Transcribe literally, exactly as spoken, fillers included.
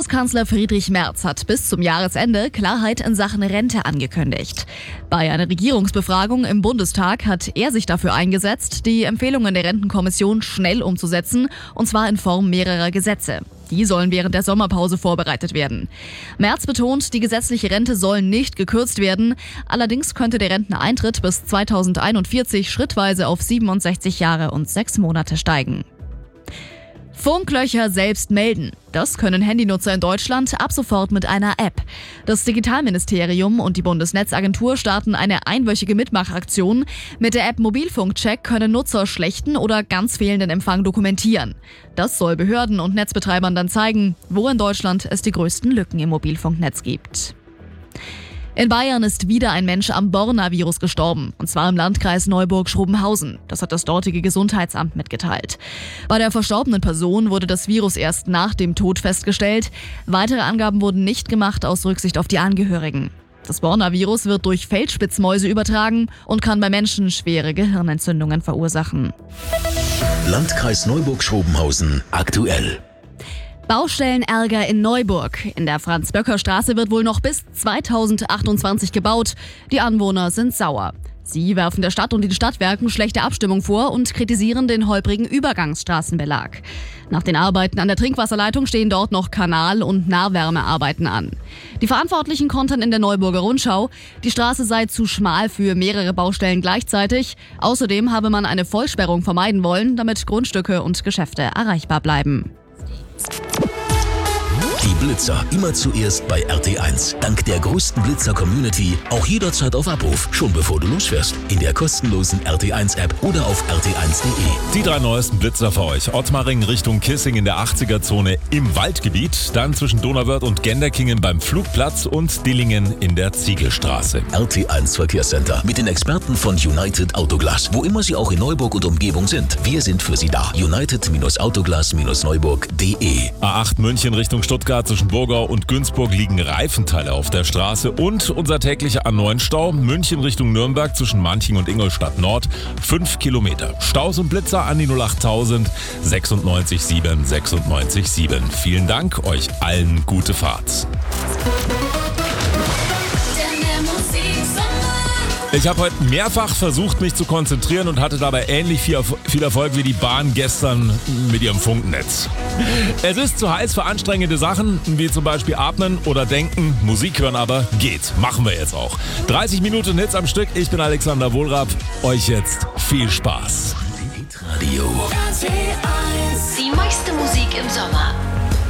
Bundeskanzler Friedrich Merz hat bis zum Jahresende Klarheit in Sachen Rente angekündigt. Bei einer Regierungsbefragung im Bundestag hat er sich dafür eingesetzt, die Empfehlungen der Rentenkommission schnell umzusetzen, und zwar in Form mehrerer Gesetze. Die sollen während der Sommerpause vorbereitet werden. Merz betont, die gesetzliche Rente soll nicht gekürzt werden. Allerdings könnte der Renteneintritt bis zweitausendeinundvierzig schrittweise auf siebenundsechzig Jahre und sechs Monate steigen. Funklöcher selbst melden. Das können Handynutzer in Deutschland ab sofort mit einer App. Das Digitalministerium und die Bundesnetzagentur starten eine einwöchige Mitmachaktion. Mit der App Mobilfunkcheck können Nutzer schlechten oder ganz fehlenden Empfang dokumentieren. Das soll Behörden und Netzbetreibern dann zeigen, wo in Deutschland es die größten Lücken im Mobilfunknetz gibt. In Bayern ist wieder ein Mensch am Borna-Virus gestorben, und zwar im Landkreis Neuburg-Schrobenhausen. Das hat das dortige Gesundheitsamt mitgeteilt. Bei der verstorbenen Person wurde das Virus erst nach dem Tod festgestellt. Weitere Angaben wurden nicht gemacht aus Rücksicht auf die Angehörigen. Das Borna-Virus wird durch Feldspitzmäuse übertragen und kann bei Menschen schwere Gehirnentzündungen verursachen. Landkreis Neuburg-Schrobenhausen aktuell. Baustellenärger in Neuburg. In der Franz-Böcker-Straße wird wohl noch bis zweitausendachtundzwanzig gebaut. Die Anwohner sind sauer. Sie werfen der Stadt und den Stadtwerken schlechte Abstimmung vor und kritisieren den holprigen Übergangsstraßenbelag. Nach den Arbeiten an der Trinkwasserleitung stehen dort noch Kanal- und Nahwärmearbeiten an. Die Verantwortlichen kontern in der Neuburger Rundschau, die Straße sei zu schmal für mehrere Baustellen gleichzeitig. Außerdem habe man eine Vollsperrung vermeiden wollen, damit Grundstücke und Geschäfte erreichbar bleiben. Die Blitzer immer zuerst bei R T eins. Dank der größten Blitzer-Community auch jederzeit auf Abruf, schon bevor du losfährst. In der kostenlosen R T eins App oder auf r t eins punkt de. Die drei neuesten Blitzer für euch. Ottmaring Richtung Kissing in der achtziger-Zone im Waldgebiet, dann zwischen Donauwörth und Genderkingen beim Flugplatz und Dillingen in der Ziegelstraße. R T eins Verkehrscenter mit den Experten von United Autoglas. Wo immer sie auch in Neuburg und Umgebung sind, wir sind für sie da. United Autoglas Neuburg punkt de. A acht München Richtung Stuttgart zwischen Burgau und Günzburg liegen Reifenteile auf der Straße und unser täglicher A neun Stau München Richtung Nürnberg zwischen Manching und Ingolstadt Nord fünf Kilometer. Staus und Blitzer an die null achttausend sechsundneunzig sieben sechsundneunzig sieben. Vielen Dank, euch allen gute Fahrt. Ich habe heute mehrfach versucht, mich zu konzentrieren und hatte dabei ähnlich viel Erfolg wie die Bahn gestern mit ihrem Funknetz. Es ist zu heiß für anstrengende Sachen, wie zum Beispiel Atmen oder Denken. Musik hören aber geht. Machen wir jetzt auch. dreißig Minuten Hits am Stück. Ich bin Alexander Wohlrab. Euch jetzt viel Spaß. Radio. Die meiste Musik im Sommer.